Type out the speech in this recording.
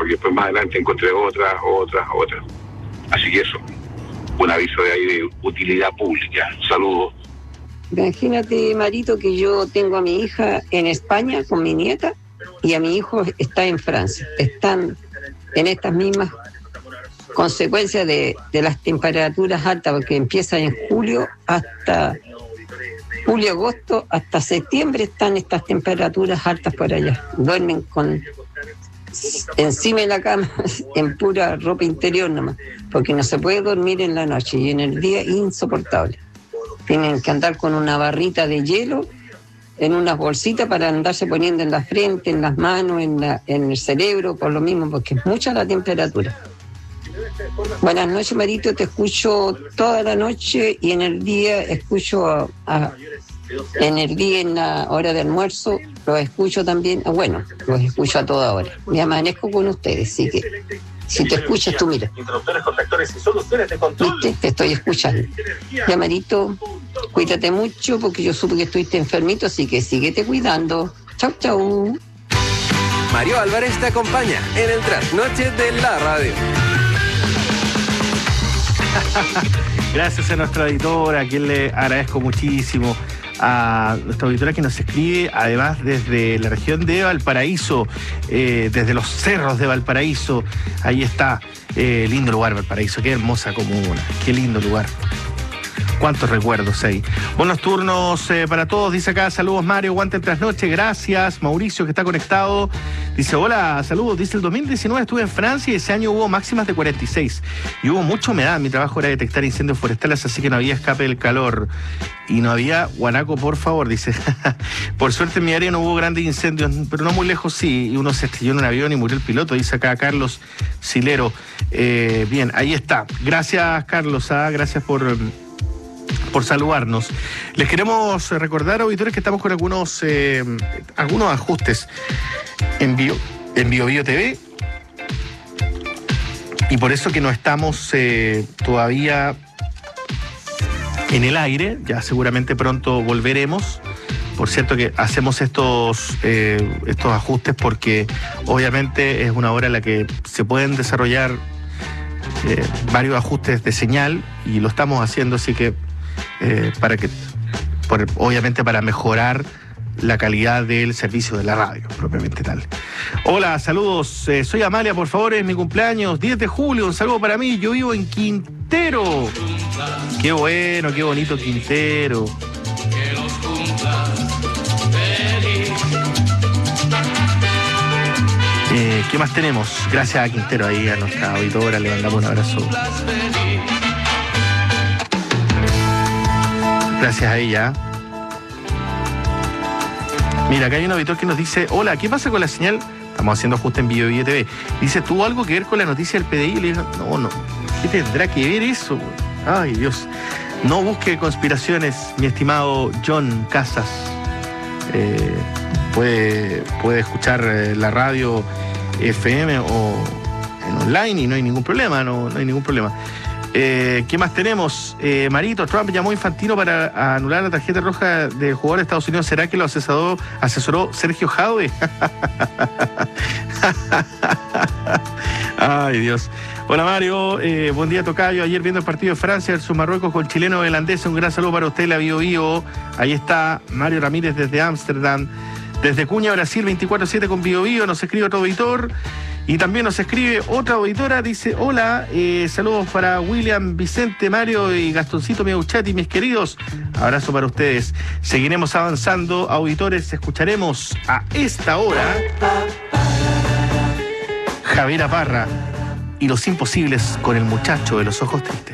porque después más adelante encontré otras. Así que eso, un aviso de ahí de utilidad pública. Saludos. Imagínate, Marito, que yo tengo a mi hija en España con mi nieta y a mi hijo está en Francia. Están en estas mismas consecuencias de las temperaturas altas, porque empiezan en julio, agosto, hasta septiembre están estas temperaturas altas por allá. Duermen encima de la cama en pura ropa interior nomás, porque no se puede dormir en la noche y en el día insoportable. Tienen que andar con una barrita de hielo en unas bolsitas para andarse poniendo en la frente, en las manos, en el cerebro, por lo mismo, porque es mucha la temperatura. Buenas noches, Marito, te escucho toda la noche y en el día escucho en la hora de almuerzo, los escucho también, los escucho a toda hora. Me amanezco con ustedes, así que si te escuchas tú, mira. ¿Viste? Te estoy escuchando. Ya, Marito, cuídate mucho porque yo supe que estuviste enfermito, así que síguete cuidando. Chau, chau. Mario Álvarez te acompaña en el trasnoche de la radio. Gracias a nuestra editora, a quien le agradezco muchísimo. A nuestra auditora que nos escribe, además desde la región de Valparaíso, desde los cerros de Valparaíso. Ahí está, lindo lugar Valparaíso, qué hermosa comuna, qué lindo lugar. Cuántos recuerdos ahí. Buenos turnos para todos, dice acá, saludos Mario, aguante el trasnoche, gracias. Mauricio, que está conectado, dice, hola, saludos, dice, el 2019 estuve en Francia y ese año hubo máximas de 46 y hubo mucha humedad, mi trabajo era detectar incendios forestales, así que no había escape del calor y no había guanaco, por favor, dice. Por suerte en mi área no hubo grandes incendios, pero no muy lejos sí, y uno se estrelló en un avión y murió el piloto, dice acá Carlos Silero. Bien, ahí está, gracias Carlos, gracias por saludarnos. Les queremos recordar, auditores, que estamos con algunos ajustes en Bio TV, y por eso que no estamos todavía en el aire. Ya seguramente pronto volveremos. Por cierto que hacemos estos ajustes porque obviamente es una hora en la que se pueden desarrollar varios ajustes de señal y lo estamos haciendo, así que obviamente para mejorar la calidad del servicio de la radio, propiamente tal. Hola, saludos, soy Amalia, por favor, es mi cumpleaños, 10 de julio, un saludo para mí, yo vivo en Quintero. Qué bueno, qué bonito Quintero. ¿Qué más tenemos? Gracias a Quintero, ahí a nuestra auditora, le mandamos un abrazo. Gracias a ella. Mira, acá hay un auditor que nos dice, hola, ¿qué pasa con la señal? Estamos haciendo ajuste en Bio TV. Dice, ¿tuvo algo que ver con la noticia del PDI? Y le digo, no. ¿Qué tendrá que ver eso? Ay, Dios. No busque conspiraciones, mi estimado John Casas. Puede escuchar la radio FM o en online y no hay ningún problema, no hay ningún problema. ¿Qué más tenemos? Marito, Trump llamó a Infantino para anular la tarjeta roja del jugador de Estados Unidos. ¿Será que lo asesoró Sergio Jadwe? Ay, Dios. Hola, Mario. Buen día, tocayo. Ayer viendo el partido de Francia versus Marruecos con chileno holandés. Un gran saludo para usted, la Bio. Ahí está Mario Ramírez desde Ámsterdam. Desde Cuña, Brasil, 24/7 con Bio. Nos escribe otro auditor. Y también nos escribe otra auditora, dice, hola, saludos para William, Vicente, Mario y Gastoncito Miauchati, mis queridos. Abrazo para ustedes. Seguiremos avanzando, auditores, escucharemos a esta hora Javiera Parra y Los Imposibles con el muchacho de los ojos tristes.